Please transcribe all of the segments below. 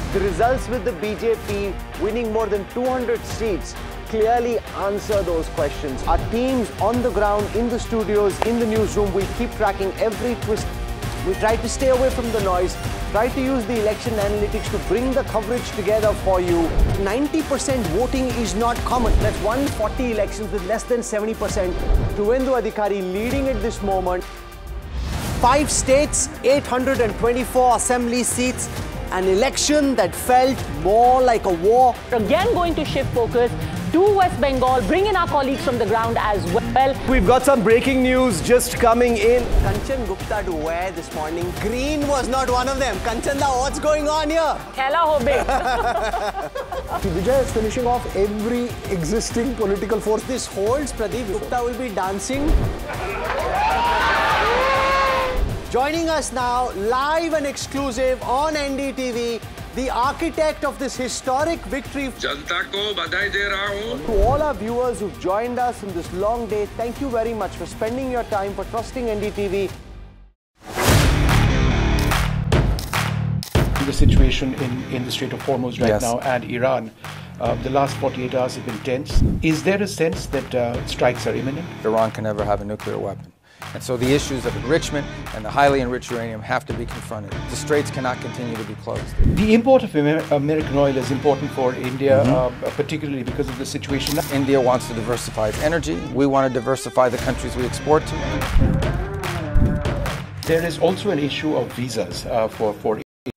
The results with the BJP winning more than 200 seats clearly answer those questions. Our teams on the ground, in the studios, in the newsroom, we keep tracking every twist. We try to stay away from the noise, try to use the election analytics to bring the coverage together for you. 90% voting is not common. That's 140 elections with less than 70%. Tuvendu Adhikari leading at this moment. 5 states, 824 assembly seats, an election that felt more like a war. Again going to shift focus to West Bengal, bring in our colleagues from the ground as well. We've got some breaking news just coming in. Kanchan Gupta to wear this morning. Green was not one of them. Kanchan, what's going on here? Khela hobe. Vijay is finishing off every existing political force. This holds, Pradeep Gupta will be dancing. Joining us now, live and exclusive on NDTV, the architect of this historic victory. जनता को बधाई दे रहा हूं. To all our viewers who've joined us in this long day, thank you very much for spending your time, for trusting NDTV. The situation in the Strait of Hormuz right Yes. now and Iran, the last 48 hours have been tense. Is there a sense that strikes are imminent? Iran can never have a nuclear weapon. And so the issues of enrichment and the highly enriched uranium have to be confronted. The straits cannot continue to be closed. The import of American oil is important for India, particularly because of the situation. India wants to diversify its energy. We want to diversify the countries we export to. There is also an issue of visas for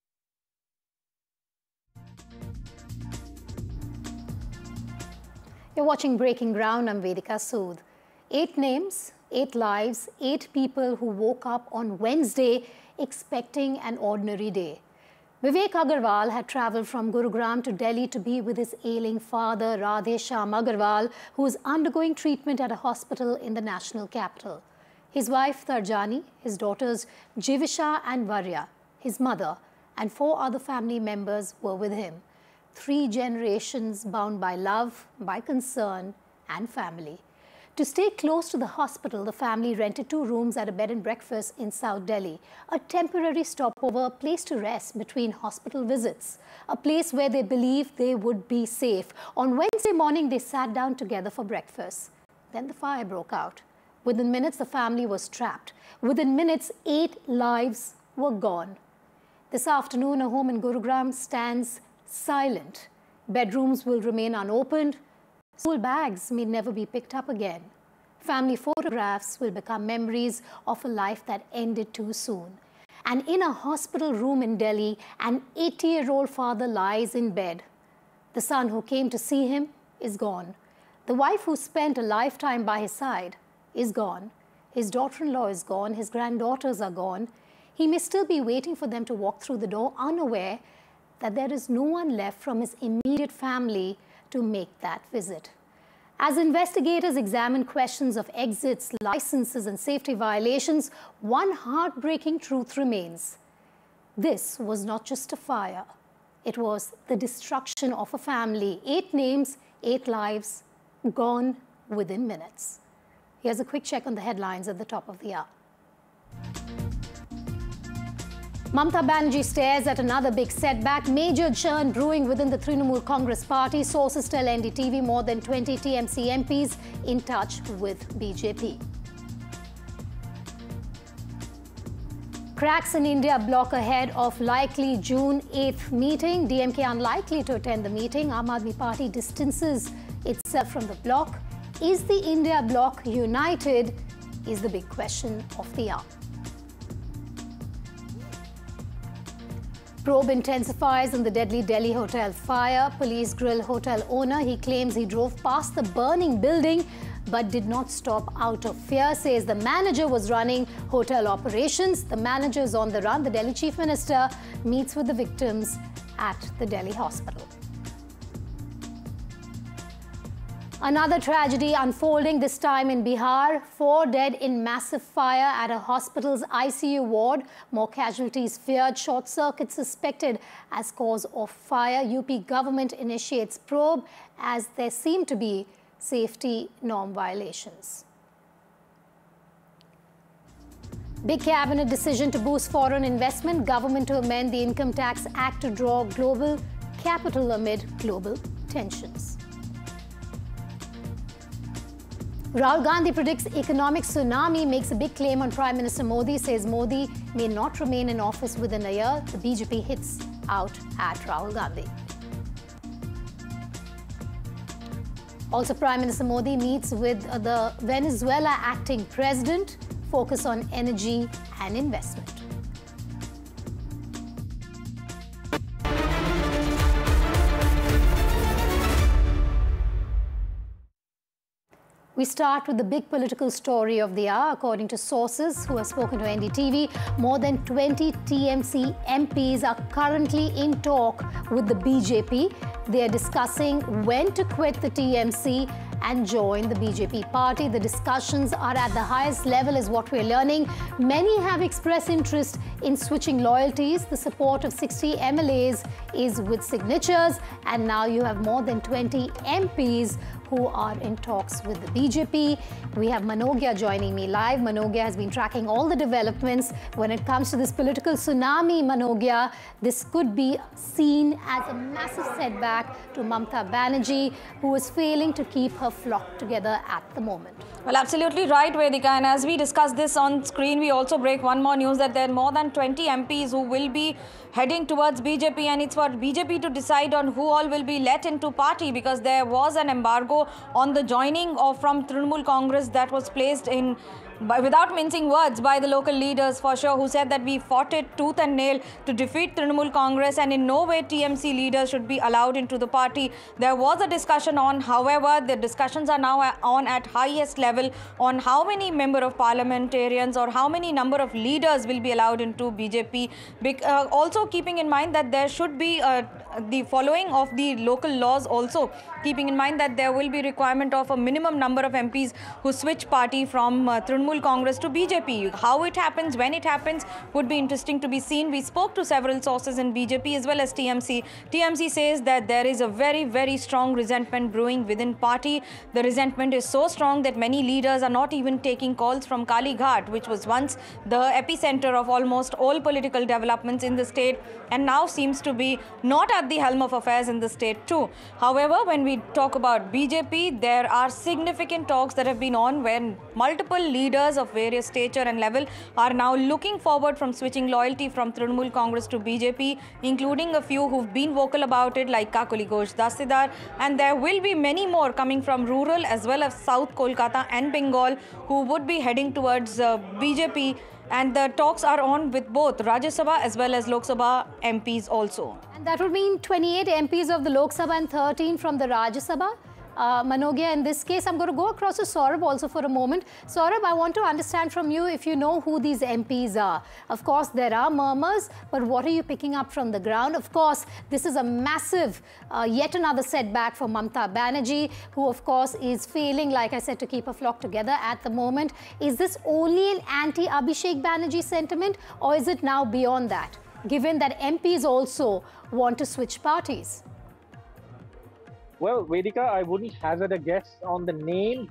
You're watching Breaking Ground. I'm Vedika Sood. 8 names, 8 lives, 8 people who woke up on Wednesday expecting an ordinary day. Vivek Agarwal had travelled from Gurugram to Delhi to be with his ailing father, Radhe Shyam Agarwal, who is undergoing treatment at a hospital in the national capital. His wife, Tarjani, his daughters, Jivisha and Varya, his mother, and 4 other family members were with him. 3 generations bound by love, by concern, and family. To stay close to the hospital, the family rented 2 rooms at a bed and breakfast in South Delhi, a temporary stopover, place to rest between hospital visits, a place where they believed they would be safe. On Wednesday morning, they sat down together for breakfast. Then the fire broke out. Within minutes, the family was trapped. Within minutes, 8 lives were gone. This afternoon, a home in Gurugram stands silent. Bedrooms will remain unopened. School bags may never be picked up again. Family photographs will become memories of a life that ended too soon. And in a hospital room in Delhi, an 80-year-old father lies in bed. The son who came to see him is gone. The wife who spent a lifetime by his side is gone. His daughter-in-law is gone. His granddaughters are gone. He may still be waiting for them to walk through the door, unaware that there is no one left from his immediate family to make that visit. As investigators examine questions of exits, licenses, and safety violations, one heartbreaking truth remains. This was not just a fire. It was the destruction of a family. 8 names, 8 lives, gone within minutes. Here's a quick check on the headlines at the top of the hour. Mamata Banerjee stares at another big setback. Major churn brewing within the Trinamool Congress party. Sources tell NDTV more than 20 TMC MPs in touch with BJP. Cracks in India block ahead of likely June 8th meeting. DMK unlikely to attend the meeting. Aam Aadmi Party distances itself from the bloc. Is the India bloc united? Is the big question of the hour. Probe intensifies on the deadly Delhi hotel fire. Police grill hotel owner. He claims he drove past the burning building but did not stop out of fear. Says the manager was running hotel operations. The manager is on the run. The Delhi Chief Minister meets with the victims at the Delhi hospital. Another tragedy unfolding, this time in Bihar. 4 dead in massive fire at a hospital's ICU ward. More casualties feared. Short circuit suspected as cause of fire. UP government initiates probe as there seem to be safety norm violations. Big cabinet decision to boost foreign investment. Government to amend the Income Tax Act to draw global capital amid global tensions. Rahul Gandhi predicts economic tsunami, makes a big claim on Prime Minister Modi, says Modi may not remain in office within a year. The BJP hits out at Rahul Gandhi. Also, Prime Minister Modi meets with the Venezuela acting president, focus on energy and investment. We start with the big political story of the hour. According to sources who have spoken to NDTV, more than 20 TMC MPs are currently in talk with the BJP. They are discussing when to quit the TMC and join the BJP party. The discussions are at the highest level is what we're learning. Many have expressed interest in switching loyalties. The support of 60 MLAs is with signatures, and now you have more than 20 MPs who are in talks with the BJP. We have Manogya joining me live. Manogya has been tracking all the developments when it comes to this political tsunami. Manogya, this could be seen as a massive setback to Mamata Banerjee, who is failing to keep her flock together at the moment. Well, absolutely right, Vedika. And as we discuss this on screen, we also break one more news that there are more than 20 MPs who will be heading towards BJP, and it's for BJP to decide on who all will be let into party, because there was an embargo on the joining of from Trinamool Congress that was placed in without mincing words by the local leaders for sure, who said that we fought it tooth and nail to defeat Trinamool Congress, and in no way TMC leaders should be allowed into the party. There was a discussion on, however, the discussions are now on at highest level on how many member of parliamentarians or how many number of leaders will be allowed into BJP. Also keeping in mind that there should be the following of the local laws, also keeping in mind that there will be requirement of a minimum number of MPs who switch party from Trinamool Congress to BJP. How it happens, when it happens, would be interesting to be seen. We spoke to several sources in BJP as well as TMC. TMC says that there is a very, very strong resentment brewing within party. The resentment is so strong that many leaders are not even taking calls from Kali Ghat, which was once the epicenter of almost all political developments in the state, and now seems to be not at the helm of affairs in the state too. However, when we talk about BJP, there are significant talks that have been on when multiple leaders of various stature and level are now looking forward from switching loyalty from Trinamool Congress to BJP, including a few who've been vocal about it like Kakali Ghosh Dasidar, and there will be many more coming from rural as well as South Kolkata and Bengal who would be heading towards BJP. And the talks are on with both Rajya Sabha as well as Lok Sabha MPs also. And that would mean 28 MPs of the Lok Sabha and 13 from the Rajya Sabha. Manogya, in this case, I'm going to go across to Saurabh also for a moment. Saurabh, I want to understand from you if you know who these MPs are. Of course, there are murmurs, but what are you picking up from the ground? Of course, this is a massive, yet another setback for Mamata Banerjee, who of course is failing, like I said, to keep a flock together at the moment. Is this only an anti-Abhishek Banerjee sentiment, or is it now beyond that, given that MPs also want to switch parties? Well, Vedika, I wouldn't hazard a guess on the name.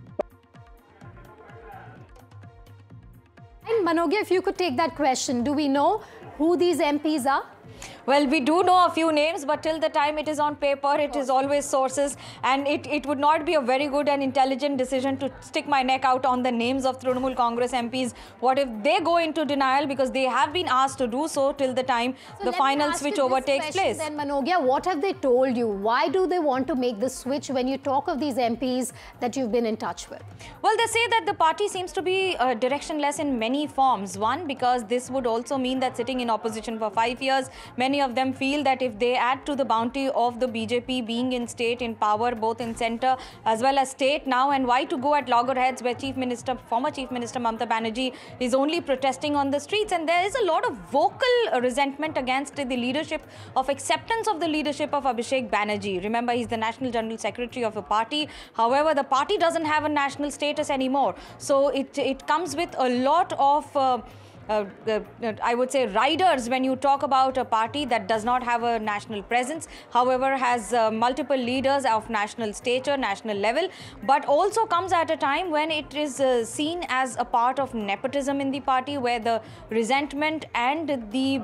And Manogya, if you could take that question, do we know who these MPs are? Well, we do know a few names, but till the time it is on paper, it is always sources, and it would not be a very good and intelligent decision to stick my neck out on the names of Trinamool Congress MPs. What if they go into denial, because they have been asked to do so till the time the final switchover takes place? Then, Manogya, what have they told you? Why do they want to make the switch when you talk of these MPs that you've been in touch with? Well, they say that the party seems to be directionless in many forms. One, because this would also mean that sitting in opposition for 5 years, many of them feel that if they add to the bounty of the BJP being in state, in power, both in centre as well as state now, and why to go at loggerheads where former Chief Minister Mamata Banerjee is only protesting on the streets. And there is a lot of vocal resentment against the leadership, of acceptance of the leadership of Abhishek Banerjee. Remember, he's the National General Secretary of a party. However, the party doesn't have a national status anymore. So it comes with a lot of I would say, riders when you talk about a party that does not have a national presence, however has multiple leaders of national stature, national level, but also comes at a time when it is seen as a part of nepotism in the party, where the resentment and the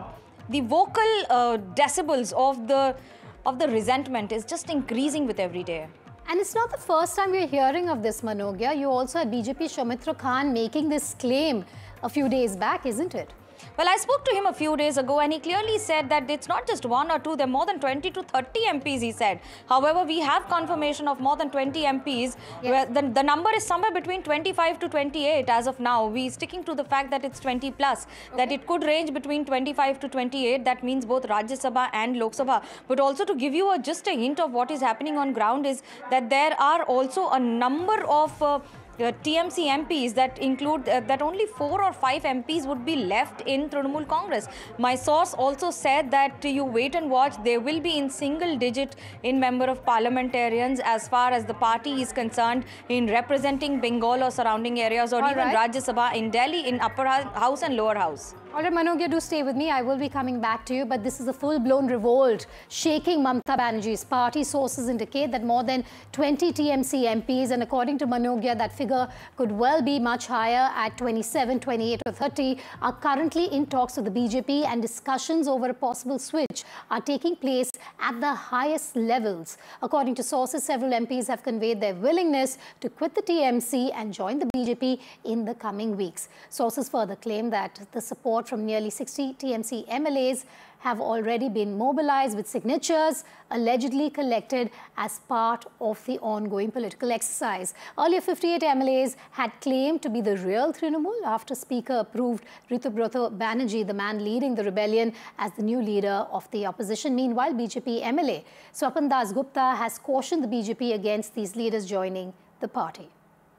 vocal decibels of the resentment is just increasing with every day. And it's not the first time we're hearing of this, Manogya. You also had BJP Soumitra Khan making this claim a few days back, isn't it? Well, I spoke to him a few days ago and he clearly said that it's not just one or two, there are more than 20 to 30 MPs, he said. However, we have confirmation of more than 20 MPs. Yes. Where the number is somewhere between 25 to 28 as of now. We're sticking to the fact that it's 20 plus, that it could range between 25 to 28. That means both Rajya Sabha and Lok Sabha. But also to give you just a hint of what is happening on ground is that there are also a number of TMC MPs that include that only 4 or 5 MPs would be left in Trinamool Congress. My source also said that you wait and watch, they will be in single digit in member of parliamentarians as far as the party is concerned in representing Bengal or surrounding areas, or even Rajya Sabha in Delhi in upper house and lower house. All right, Manogya, do stay with me. I will be coming back to you, but this is a full-blown revolt shaking Mamata Banerjee's party. Sources indicate that more than 20 TMC MPs, and according to Manogya, that figure could well be much higher at 27, 28 or 30, are currently in talks with the BJP, and discussions over a possible switch are taking place at the highest levels. According to sources, several MPs have conveyed their willingness to quit the TMC and join the BJP in the coming weeks. Sources further claim that the support from nearly 60 TMC MLAs have already been mobilized, with signatures allegedly collected as part of the ongoing political exercise. Earlier, 58 MLAs had claimed to be the real Trinamool after Speaker approved Ritubrata Banerjee, the man leading the rebellion, as the new leader of the opposition. Meanwhile, BJP MLA Swapan Das Gupta has cautioned the BJP against these leaders joining the party.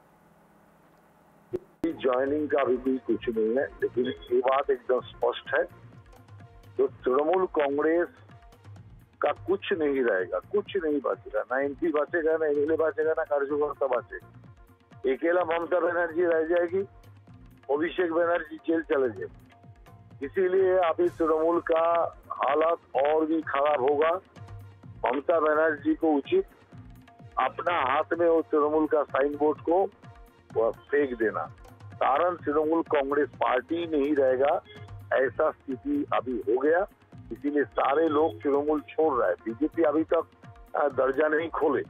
Joining का भी कुछ नहीं है, लेकिन ये बात एकदम स्पष्ट है, तो तृणमूल कांग्रेस का कुछ नहीं रहेगा, कुछ नहीं बचेगा, ना एमपी बचेगा, ना एमएलए बचेगा, ना कार्यकर्ता बचेगा। अकेला ममता बनर्जी रह जाएगी, अभिषेक बनर्जी जेल चले जाएंगे। इसीलिए अभी तृणमूल का हालत और भी खराब होगा। ममता बनर्जी को उचित अपना हाथ में वो तृणमूल का साइन बोर्ड को फेंक देना, कारण तृणमूल कांग्रेस पार्टी नहीं रहेगा, ऐसा स्थिति अभी हो गया। इसीलिए सारे लोग तृणमूल छोड़ रहे हैं। बीजेपी अभी तक दरजा नहीं खोले।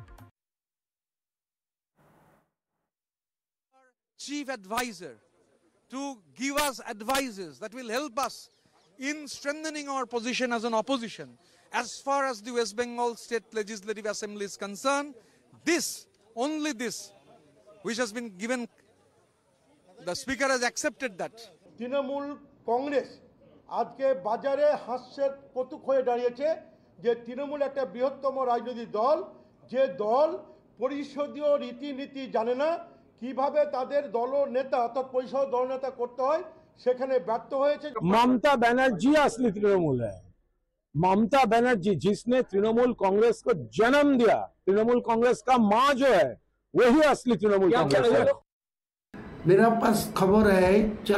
Chief advisor to give us advices that will help us in strengthening our position as an opposition. As far as the West Bengal State Legislative Assembly is concerned, this, only this, which has been given, the Speaker has accepted that. Trinamool Congress আজকে বাজারে হাস্যের কৌতুক হয়ে দাঁড়িয়েছে যে তৃণমূল একটা বৃহত্তম রাজনৈতিক দল, যে দল পরিষদীয় রীতিনীতি জানে না, কিভাবে তাদের দল নেতা অর্থাৎ পরিষদ দল নেতা করতে হয় সেখানে ব্যর্থ হয়েছে। ममता बनर्जी असली तृणमूल है। ममता बनर्जी जिसने तृणमूल कांग्रेस को जन्म दिया, तृणमूल कांग्रेस का माँ जो है वही असली तृणमूल कांग्रेस है। मेरा पास खबर है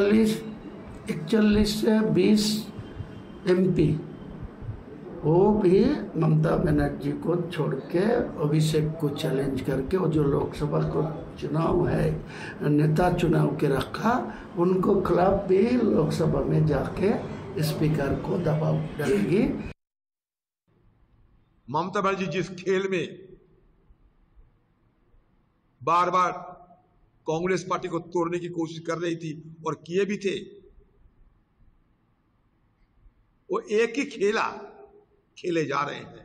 41 से 20 एमपी वो भी ममता बनर्जी को छोड़ के अभिषेक को चैलेंज करके, वो जो लोकसभा को चुनाव है नेता चुनाव के रखा, उनको खिलाफ भी लोकसभा में जाके स्पीकर को दबाव डालेगी। ममता बनर्जी जिस खेल में बार बार कांग्रेस पार्टी को तोड़ने की कोशिश कर रही थी और किए भी थे, वो एक ही खेला खेले जा रहे हैं।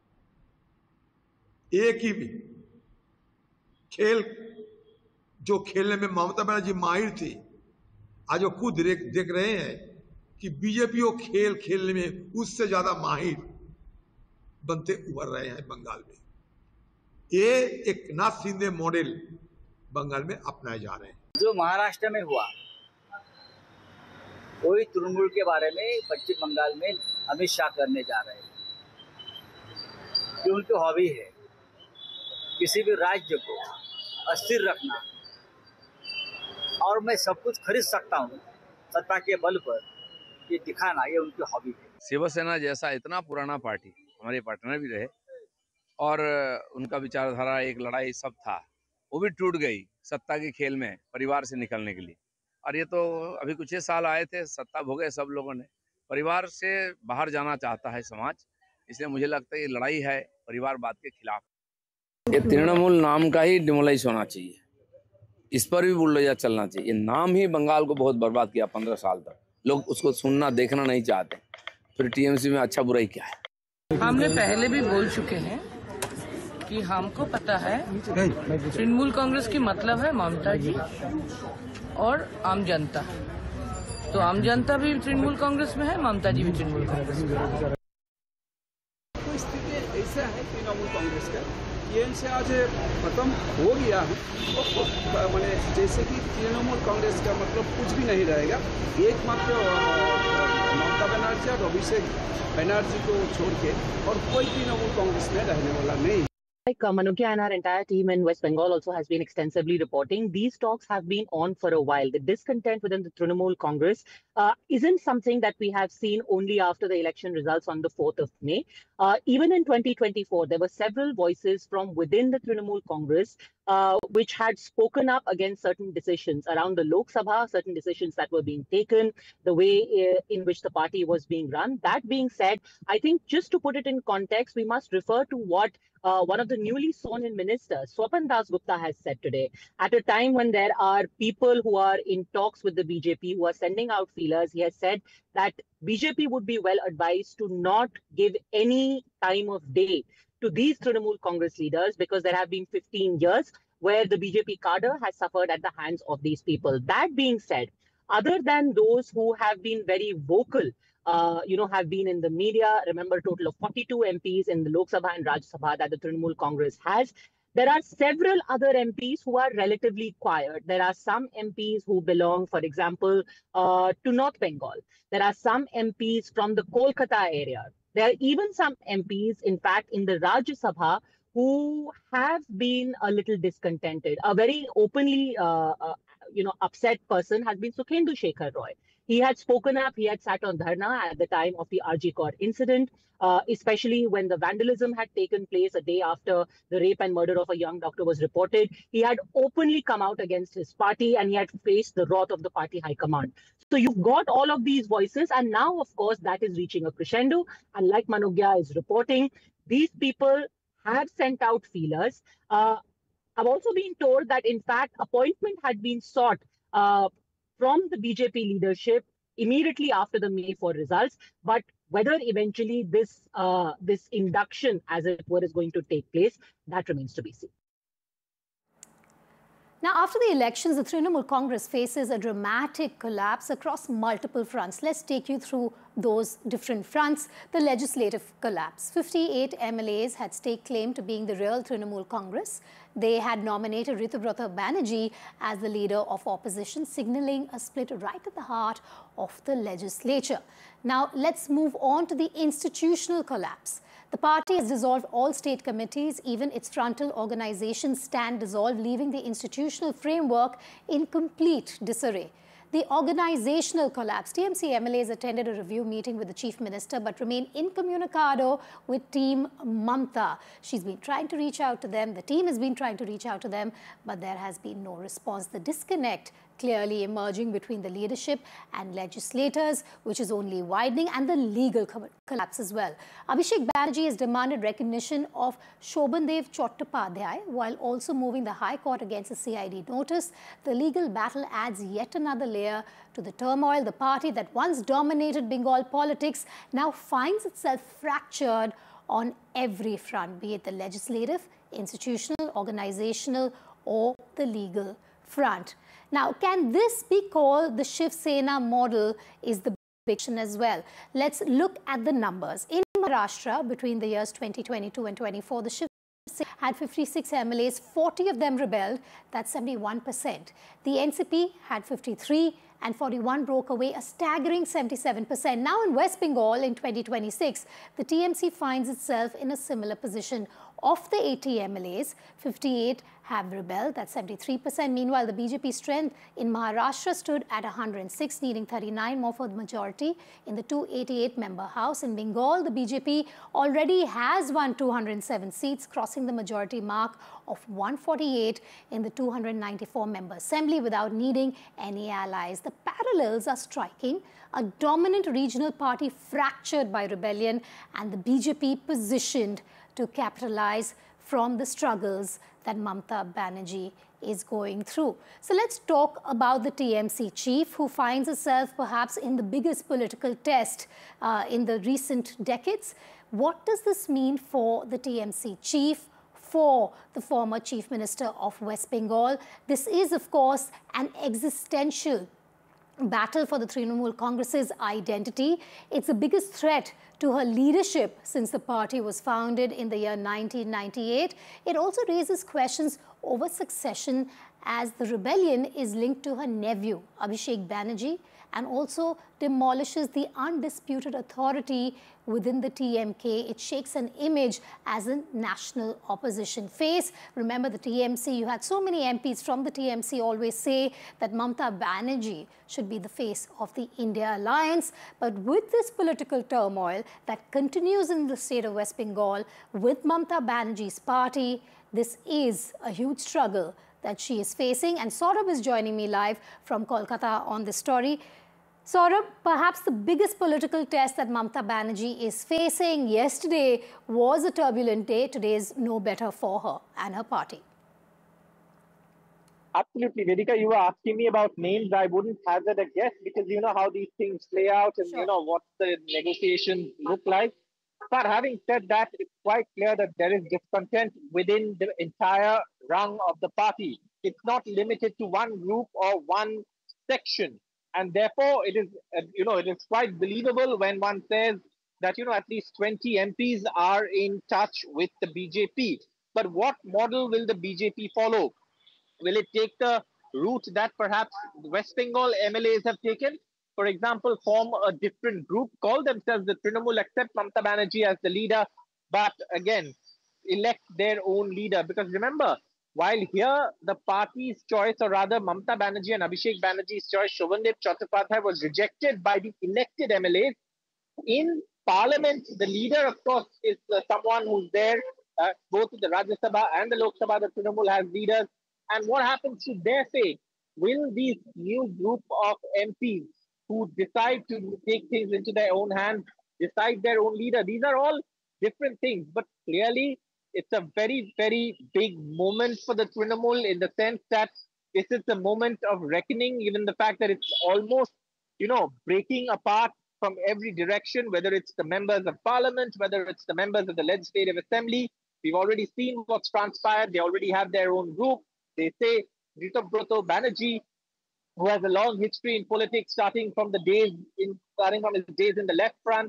एक ही खेल जो खेलने में ममता बनर्जी माहिर थी, आज वो खुद देख रहे हैं कि बीजेपी वो खेल खेलने में उससे ज्यादा माहिर बनते उभर रहे हैं बंगाल में। ये एक नाथ शिंदे मॉडल बंगाल में अपनाए जा रहे हैं। जो महाराष्ट्र में हुआ वही तृणमूल के बारे में पश्चिम बंगाल में अमित शाह करने जा रहे हैं, कि उनकी हॉबी है किसी भी राज्य को अस्थिर रखना, और मैं सब कुछ खरीद सकता हूँ, सत्ता के बल पर ये दिखाना, ये उनकी हॉबी है। शिवसेना जैसा इतना पुराना पार्टी हमारे पार्टनर भी रहे और उनका विचारधारा, एक लड़ाई सब था, वो भी टूट गई सत्ता के खेल में परिवार से निकलने के लिए। और ये तो अभी कुछ ही साल आए थे, सत्ता भोगे सब लोगों ने, परिवार से बाहर जाना चाहता है समाज, इसलिए मुझे लगता है ये लड़ाई है परिवारवाद के खिलाफ। ये तृणमूल नाम का ही डिमोलाइज होना चाहिए, इस पर भी बुलडोजर चलना चाहिए। ये नाम ही बंगाल को बहुत बर्बाद किया 15 साल तक, लोग उसको सुनना देखना नहीं चाहते, फिर टीएमसी में अच्छा बुराई क्या है। हमने पहले भी बोल चुके हैं कि हमको पता है तृणमूल कांग्रेस की मतलब है ममता जी और आम जनता, तो आम जनता भी तृणमूल कांग्रेस में है, ममता जी भी तृणमूल कांग्रेस में है। तो स्थिति ऐसा है तृणमूल कांग्रेस का, ये इनसे आज खत्म हो गया है, मैंने जैसे कि तृणमूल कांग्रेस का मतलब कुछ भी नहीं रहेगा, एकमात्र ममता बनर्जी और अभिषेक बनर्जी को छोड़ के और कोई तृणमूल कांग्रेस में रहने वाला नहीं। Like Manogya and our entire team in West Bengal also has been extensively reporting, these talks have been on for a while. The discontent within the Trinamool Congress isn't something that we have seen only after the election results on the 4th of May. Even in 2024, there were several voices from within the Trinamool Congress which had spoken up against certain decisions around the Lok Sabha, certain decisions that were being taken, the way in which the party was being run. That being said, I think just to put it in context, we must refer to what one of the newly sworn in ministers, Swapan Das Gupta, has said today. At a time when there are people who are in talks with the BJP, who are sending out feelers, he has said that BJP would be well advised to not give any time of day to these Trinamool Congress leaders, because there have been 15 years where the BJP cadre has suffered at the hands of these people. That being said, other than those who have been very vocal, have been in the media, remember a total of 42 MPs in the Lok Sabha and Rajya Sabha that the Trinamool Congress has. There are several other MPs who are relatively quiet. There are some MPs who belong, for example, to North Bengal. There are some MPs from the Kolkata area. There are even some MPs, in fact, in the Rajya Sabha who have been a little discontented. A very openly, upset person has been Sukhendu Shekhar Roy. He had spoken up, he had sat on dharna at the time of the RG Kaur incident, especially when the vandalism had taken place a day after the rape and murder of a young doctor was reported. He had openly come out against his party and he had faced the wrath of the party high command. So you've got all of these voices, and now, of course, that is reaching a crescendo. And like Manogya is reporting, these people have sent out feelers. I've also been told that, in fact, appointment had been sought from the BJP leadership immediately after the May 4 results, but whether eventually this induction, as it were, is going to take place, that remains to be seen. Now, after the elections, the Trinamool Congress faces a dramatic collapse across multiple fronts. Let's take you through those different fronts. The legislative collapse. 58 MLAs had staked claim to being the real Trinamool Congress. They had nominated Ritubrata Banerjee as the leader of opposition, signaling a split right at the heart of the legislature. Now, let's move on to the institutional collapse. The party has dissolved all state committees. Even its frontal organizations stand dissolved, leaving the institutional framework in complete disarray. The organizational collapse. TMC MLAs attended a review meeting with the Chief Minister but remain incommunicado with Team Mamta. She's been trying to reach out to them. The team has been trying to reach out to them, but there has been no response. The disconnect clearly emerging between the leadership and legislators, which is only widening, and the legal collapse as well. Abhishek Banerjee has demanded recognition of Shobhandev Chattopadhyay while also moving the High Court against a CID notice. The legal battle adds yet another layer to the turmoil. The party that once dominated Bengal politics now finds itself fractured on every front, be it the legislative, institutional, organizational, or the legal front. Now, can this be called the Shiv Sena model is the big question as well. Let's look at the numbers. In Maharashtra, between the years 2022 and 24, the Shiv Sena had 56 MLAs, 40 of them rebelled, that's 71%. The NCP had 53 and 41 broke away a staggering 77%. Now in West Bengal in 2026, the TMC finds itself in a similar position. Of the 80 MLAs, 58 have rebelled, that's 73%. Meanwhile, the BJP strength in Maharashtra stood at 106, needing 39 more for the majority in the 288-member House. In Bengal, the BJP already has won 207 seats, crossing the majority mark of 148 in the 294-member Assembly without needing any allies. The parallels are striking. A dominant regional party fractured by rebellion and the BJP positioned to capitalize from the struggles that Mamata Banerjee is going through. So let's talk about the TMC chief, who finds herself perhaps in the biggest political test in the recent decades. What does this mean for the TMC chief, for the former chief minister of West Bengal? This is, of course, an existential battle for the Trinamool Congress's identity. It's the biggest threat to her leadership since the party was founded in the year 1998. It also raises questions over succession, as the rebellion is linked to her nephew, Abhishek Banerjee, and also demolishes the undisputed authority within the TMK. It shakes an image as a national opposition face. Remember, the TMC, you had so many MPs from the TMC always say that Mamata Banerjee should be the face of the India Alliance. But with this political turmoil that continues in the state of West Bengal, with Mamata Banerjee's party, this is a huge struggle that she is facing. And Saurabh is joining me live from Kolkata on this story. Saurabh, perhaps the biggest political test that Mamata Banerjee is facing. Yesterday was a turbulent day. Today is no better for her and her party. Absolutely, Vedika. You were asking me about names. I wouldn't hazard a guess because you know how these things play out and you know what the negotiations look like. But having said that, it's quite clear that there is discontent within the entire rung of the party. It's not limited to one group or one section. And therefore, it is, it is quite believable when one says that, at least 20 MPs are in touch with the BJP. But what model will the BJP follow? Will it take the route that perhaps West Bengal MLAs have taken? For example, form a different group, call themselves the Trinamool, accept Mamata Banerjee as the leader, but again, elect their own leader. Because remember, while here the party's choice, or rather Mamata Banerjee and Abhishek Banerjee's choice, Shobhandev Chattopadhyay, was rejected by the elected MLAs. In Parliament, the leader, of course, is someone who's there, both in the Rajya Sabha and the Lok Sabha. The Trinamool has leaders. And what happens to their fate? Will these new group of MPs who decide to take things into their own hands, decide their own leader? These are all different things, but clearly it's a very, very big moment for the Trinamool in the sense that this is the moment of reckoning, given the fact that it's almost, breaking apart from every direction, whether it's the members of parliament, whether it's the members of the legislative assembly. We've already seen what's transpired. They already have their own group. They say Ritabroto Banerjee, who has a long history in politics, starting from his days in the left front,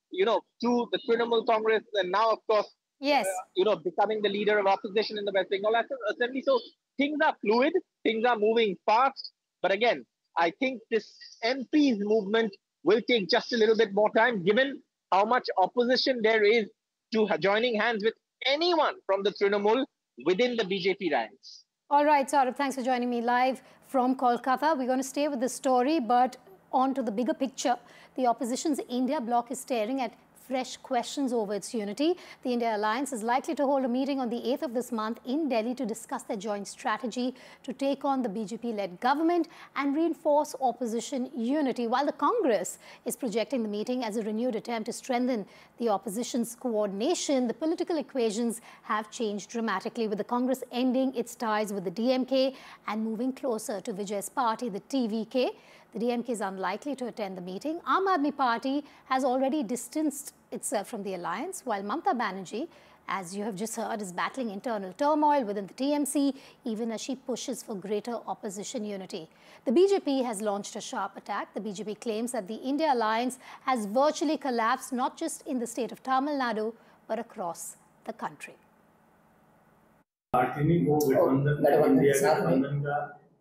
to the Trinamool Congress, and now, of course, becoming the leader of opposition in the West Bengal Assembly. So things are fluid, things are moving fast. But again, I think this MP's movement will take just a little bit more time, given how much opposition there is to joining hands with anyone from the Trinamool within the BJP ranks. All right, Saurabh, thanks for joining me live from Kolkata. We're going to stay with this story, but on to the bigger picture. The opposition's India bloc is staring at fresh questions over its unity. The India Alliance is likely to hold a meeting on the 8th of this month in Delhi to discuss their joint strategy to take on the BJP-led government and reinforce opposition unity, while the Congress is projecting the meeting as a renewed attempt to strengthen the opposition's coordination. The political equations have changed dramatically, with the Congress ending its ties with the DMK and moving closer to Vijay's party, the TVK. The DMK is unlikely to attend the meeting. Aam Aadmi Party has already distanced itself from the alliance, while Mamata Banerjee, as you have just heard, is battling internal turmoil within the TMC, even as she pushes for greater opposition unity. The BJP has launched a sharp attack. The BJP claims that the India Alliance has virtually collapsed, not just in the state of Tamil Nadu, but across the country.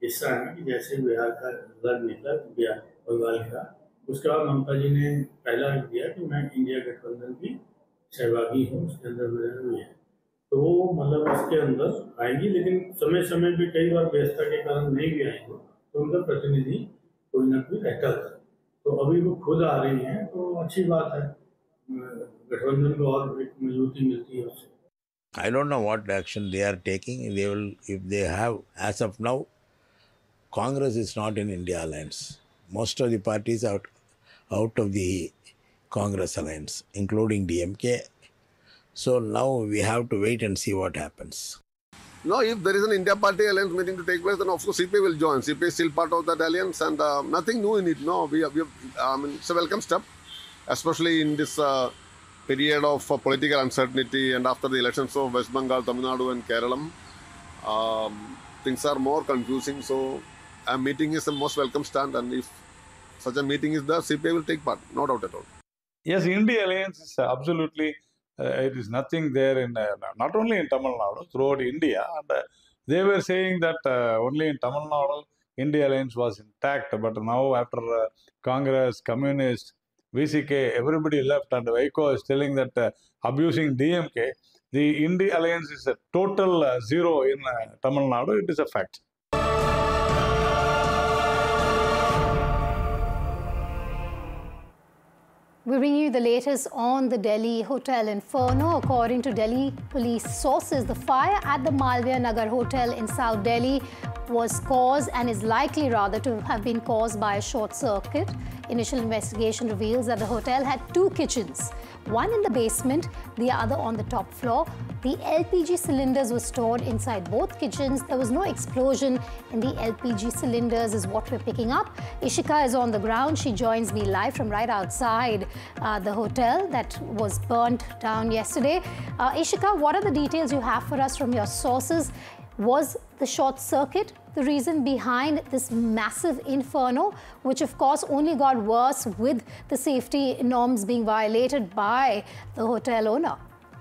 हिस्सा है कि जैसे बिहार का result निकला बंगाल का, उसके बाद ममता जी ने पहला दिया कि मैं इंडिया गठबंधन की सहभागी हूँ, उसके अंदर मेरा भी है, तो मतलब उसके अंदर आएंगी, लेकिन समय समय पे कई बार व्यस्तता के कारण नहीं भी आएंगे, तो उनका प्रतिनिधि कोई ना कोई रहता था। तो अभी वो खुद आ रही हैं, तो अच्छी बात है, गठबंधन को और एक मजबूती मिलती है उससे। I don't know what action they are taking. They will, if they have, as of now, Congress is not in India alliance. Most of the parties are out of the Congress alliance, including DMK. So now we have to wait and see what happens. No, if there is an India Party alliance meeting to take place, then of course CPI will join. CPI is still part of that alliance, and nothing new in it. No, it's a welcome step, especially in this period of political uncertainty and after the elections of West Bengal, Tamil Nadu and Kerala. Things are more confusing, so a meeting is the most welcome stand, and if such a meeting is there, CPI will take part, no doubt at all. Yes, India alliance is absolutely, it is nothing there in, not only in Tamil Nadu, throughout India. And they were saying that only in Tamil Nadu, India alliance was intact, but now after Congress, Communist, VCK, everybody left, and Vaiko is telling that abusing DMK, the India alliance is a total zero in Tamil Nadu. It is a fact. We bring you the latest on the Delhi hotel inferno. According to Delhi police sources, the fire at the Malviya Nagar Hotel in South Delhi was caused and is likely rather to have been caused by a short circuit. Initial investigation reveals that the hotel had two kitchens, one in the basement, the other on the top floor. The LPG cylinders were stored inside both kitchens. There was no explosion in the LPG cylinders is what we're picking up. Ishika is on the ground. She joins me live from right outside the hotel that was burnt down yesterday. Ishika, what are the details you have for us from your sources? Was the short circuit the reason behind this massive inferno, which of course only got worse with the safety norms being violated by the hotel owner?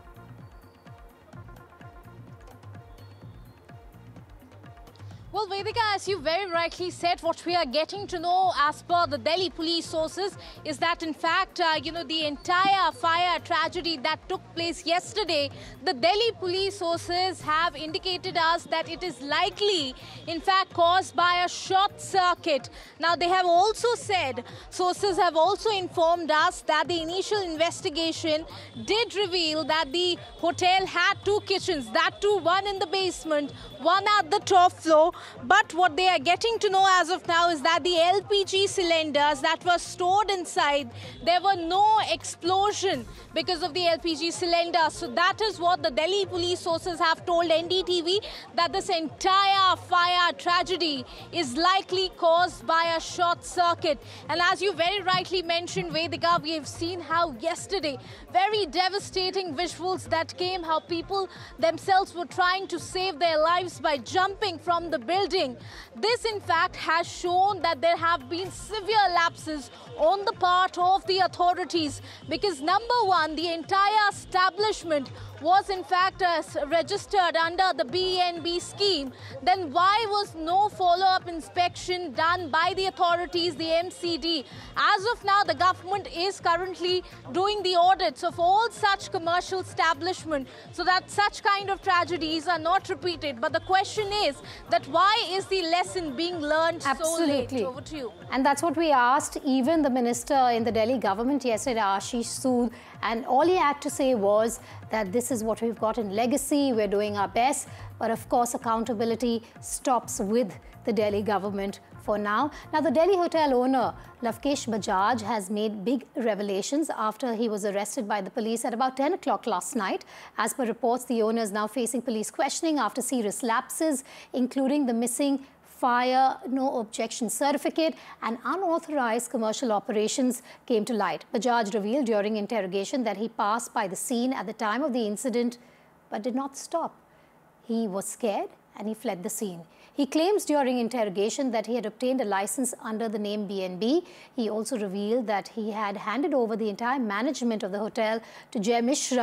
Well, Vedika, as you very rightly said, what we are getting to know as per the Delhi police sources is that, in fact, the entire fire tragedy that took place yesterday, the Delhi police sources have indicated us that it is likely, in fact, caused by a short circuit. Now, they have also said, sources have also informed us that the initial investigation did reveal that the hotel had two kitchens, that too, one in the basement, one at the top floor. But what they are getting to know as of now is that the LPG cylinders that were stored inside, there were no explosion because of the LPG cylinder. So that is what the Delhi police sources have told NDTV, that this entire fire tragedy is likely caused by a short circuit. And as you very rightly mentioned, Vedika, we have seen how yesterday, very devastating visuals that came, how people themselves were trying to save their lives by jumping from the building. This, in fact, has shown that there have been severe lapses on the part of the authorities, because number one, the entire establishment was in fact registered under the BNB scheme. Then why was no follow-up inspection done by the authorities, the MCD? As of now, the government is currently doing the audits of all such commercial establishments so that such kind of tragedies are not repeated. But the question is that why is the lesson being learned so late? Over to you. And that's what we asked even the minister in the Delhi government yesterday, Ashish Sood, and all he had to say was that this is what we've got in legacy, we're doing our best, but of course accountability stops with the Delhi government for now. Now, the Delhi hotel owner, Lavkesh Bajaj, has made big revelations after he was arrested by the police at about 10 o'clock last night. As per reports, the owner is now facing police questioning after serious lapses, including the missing fire no objection certificate and unauthorized commercial operations came to light. Bajaj revealed during interrogation that he passed by the scene at the time of the incident but did not stop. He was scared and he fled the scene. He claims during interrogation that he had obtained a license under the name BNB. He also revealed that he had handed over the entire management of the hotel to Jay Mishra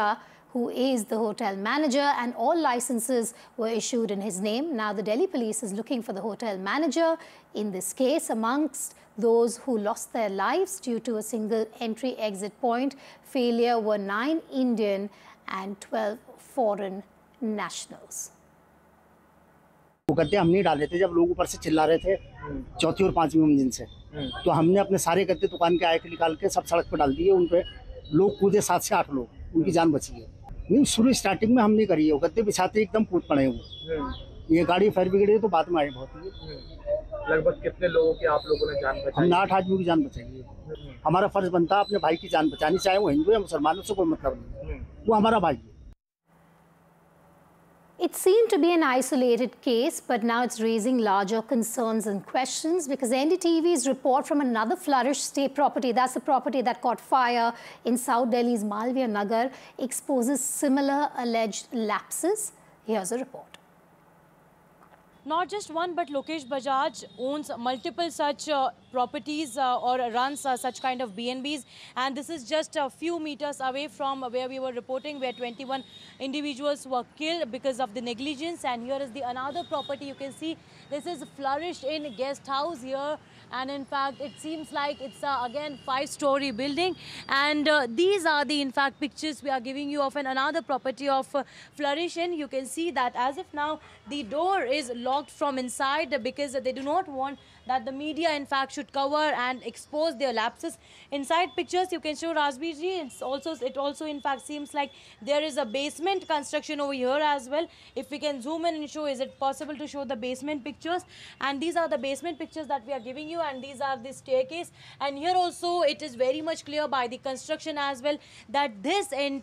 who is the hotel manager, and all licenses were issued in his name. Now the Delhi police is looking for the hotel manager in this case. Amongst those who lost their lives due to a single entry-exit point failure were 9 Indian and 12 foreign nationals. गद्दे हम नहीं डाले थे जब लोग ऊपर से चिल्ला रहे थे चौथी और पांचवी मंजिल से, तो हमने अपने सारे गद्दे दुकान के आए के निकाल के सब सड़क पर डाल दिए। उन पे लोग कूदे 7 से 8 लोग, उनकी जान बची है। नहीं, शुरू स्टार्टिंग में हम नहीं करी है, गद्दे बिछाते एकदम कूद पड़े वो। ये गाड़ी फायर ब्रिगेड है तो बाद में आई बहुत ही। लगभग कितने लोगों की आप लोगों ने जान बचाई? हमने 8 आदमियों की जान बचाई है। हमारा फर्ज बनता है अपने भाई की जान बचानी, चाहे वो हिंदू या मुसलमानों से कोई मतलब नहीं, वो हमारा भाई है। It seemed to be an isolated case, but now it's raising larger concerns and questions because NDTV's report from another Flourish state property, that's the property that caught fire in South Delhi's Malviya Nagar, exposes similar alleged lapses. Here's a report. Not just one, but Lokesh Bajaj owns multiple such properties or runs such kind of B&Bs, and this is just a few meters away from where we were reporting, where 21 individuals were killed because of the negligence. And here is the another property. You can see this is Flourish in guest house here, and in fact it seems like it's again 5-story building, and these are the in fact pictures we are giving you of another property of Flourish in. You can see that as if now the door is locked from inside because they do not want that the media in fact should cover and expose their lapses. Inside pictures you can show Rajbirji, it also in fact seems like there is a basement construction over here as well. If we can zoom in and show, is it possible to show the basement pictures? And these are the basement pictures that we are giving you, and these are the staircase. And here also it is very much clear by the construction as well that this